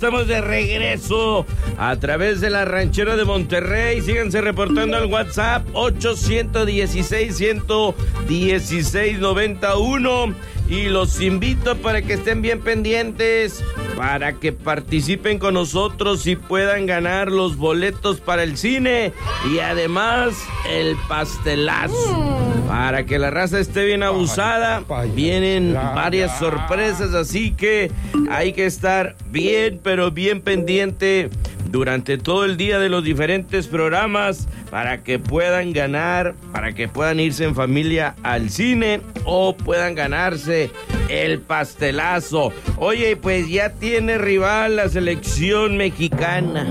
Estamos de regreso a través de la Ranchera de Monterrey. Síganse reportando al WhatsApp 816-116-91. Y los invito para que estén bien pendientes, para que participen con nosotros y puedan ganar los boletos para el cine y además el pastelazo. Para que la raza esté bien abusada, vienen varias sorpresas, así que hay que estar bien, pero bien pendiente durante todo el día de los diferentes programas para que puedan ganar, para que puedan irse en familia al cine o puedan ganarse el pastelazo. Oye, pues ya tiene rival la selección mexicana.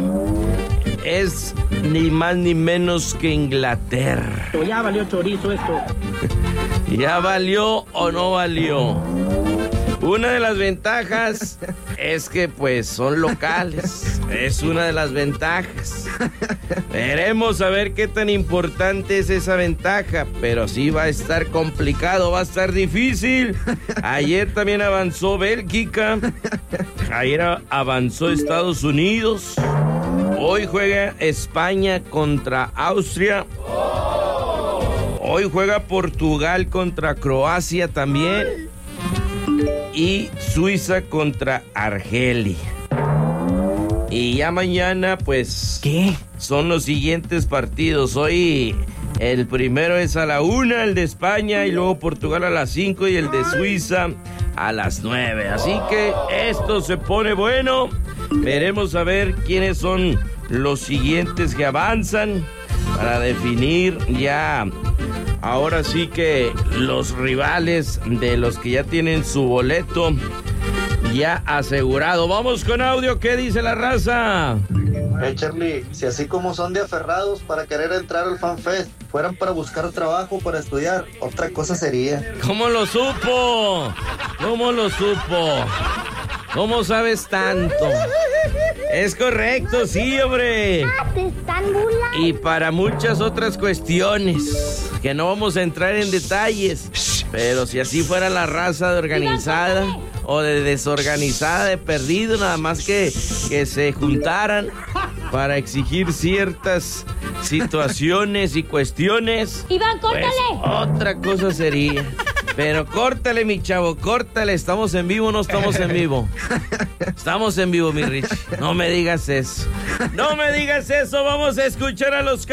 Es ni más ni menos que Inglaterra. Ya valió chorizo esto. ¿Ya valió o no valió? Una de las ventajas es que pues son locales. Es una de las ventajas. Veremos a ver qué tan importante es esa ventaja. Pero sí va a estar complicado, va a estar difícil. Ayer también avanzó Bélgica. Ayer avanzó Estados Unidos. Hoy juega España contra Austria. Hoy juega Portugal contra Croacia también. Y Suiza contra Argelia. Y ya mañana, pues, ¿qué? Son los siguientes partidos. Hoy el primero es a la 1, el de España, y luego Portugal a las 5 y el de Suiza a las 9. Así que esto se pone bueno. Veremos a ver quiénes son los siguientes que avanzan para definir ya... Ahora sí que los rivales de los que ya tienen su boleto ya asegurado. Vamos con audio, ¿qué dice la raza? Charlie, si así como son de aferrados para querer entrar al FanFest, fueran para buscar trabajo, para estudiar, otra cosa sería. ¿Cómo lo supo? ¿Cómo lo supo? ¿Cómo sabes tanto? Es correcto, sí, hombre. Te están burlando. Y para muchas otras cuestiones, que no vamos a entrar en detalles, pero si así fuera la raza de organizada o de desorganizada, de perdido, nada más que se juntaran para exigir ciertas situaciones y cuestiones. Iván, córtale. Pues, otra cosa sería. Pero córtale, mi chavo, córtale. ¿Estamos en vivo o no estamos en vivo? Estamos en vivo, mi Rich. No me digas eso. No me digas eso. Vamos a escuchar a los